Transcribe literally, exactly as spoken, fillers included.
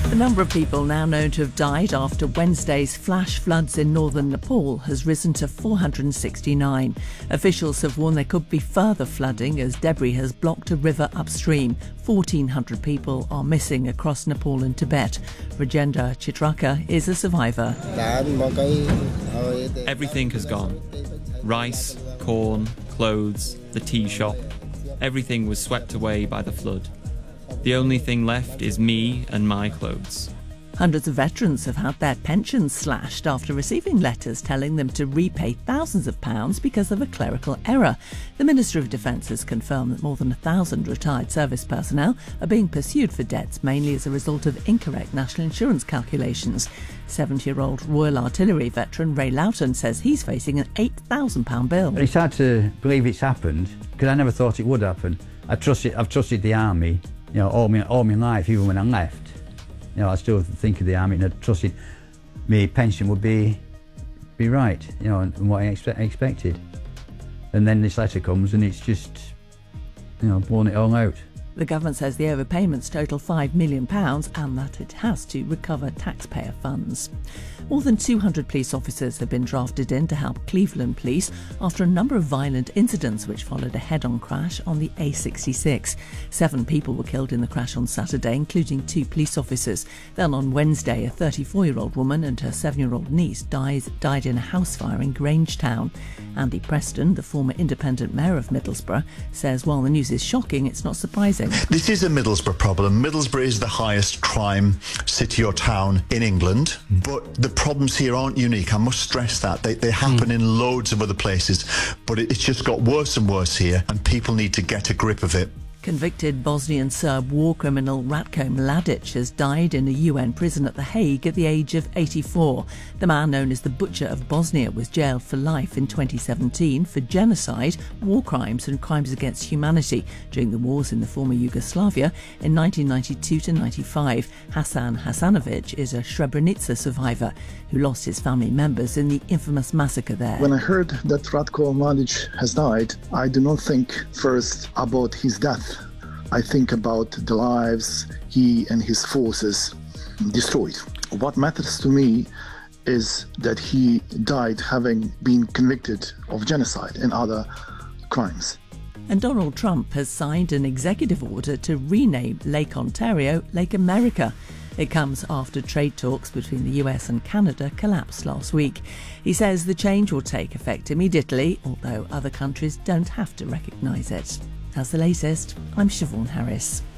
The number of people now known to have died after Wednesday's flash floods in northern Nepal has risen to four hundred sixty-nine. Officials have warned there could be further flooding as debris has blocked a river upstream. fourteen hundred people are missing across Nepal and Tibet. Rajendra Chitraka is a survivor. Everything has gone. Rice, corn, clothes, the tea shop. Everything was swept away by the flood. The only thing left is me and my clothes. Hundreds of veterans have had their pensions slashed after receiving letters telling them to repay thousands of pounds because of a clerical error. The Ministry of Defence has confirmed that more than a thousand retired service personnel are being pursued for debts, mainly as a result of incorrect national insurance calculations. seventy-year-old Royal Artillery veteran Ray Loughton says he's facing an eight thousand pounds bill. It's hard to believe it's happened because I never thought it would happen. I trusted, I've trusted the army, you know, all my, all my life, even when I left. You know, I still think of the army and I trusted my pension would be be right, you know, and what I expect, expected. And then this letter comes and it's just, you know, blown it all out. The government says the overpayments total five million pounds and that it has to recover taxpayer funds. More than two hundred police officers have been drafted in to help Cleveland police after a number of violent incidents which followed a head-on crash on the A sixty-six. Seven people were killed in the crash on Saturday, including two police officers. Then on Wednesday, a thirty-four-year-old woman and her seven-year-old niece died, died in a house fire in Grangetown. Andy Preston, the former independent mayor of Middlesbrough, says while the news is shocking, it's not surprising. This is a Middlesbrough problem. Middlesbrough is the highest crime city or town in England, but the problems here aren't unique. I must stress that. They, they happen mm. in loads of other places, but it, it's just got worse and worse here, and people need to get a grip of it. Convicted Bosnian Serb war criminal Ratko Mladic has died in a U N prison at The Hague at the age of eighty-four. The man known as the Butcher of Bosnia was jailed for life in twenty seventeen for genocide, war crimes and crimes against humanity during the wars in the former Yugoslavia in nineteen ninety-two to ninety-five. Hasan Hasanovic is a Srebrenica survivor who lost his family members in the infamous massacre there. When I heard that Ratko Mladic has died, I do not think first about his death. I think about the lives he and his forces destroyed. What matters to me is that he died having been convicted of genocide and other crimes. And Donald Trump has signed an executive order to rename Lake Ontario Lake America. It comes after trade talks between the U S and Canada collapsed last week. He says the change will take effect immediately, although other countries don't have to recognise it. That's the latest. I'm Siobhan Harris.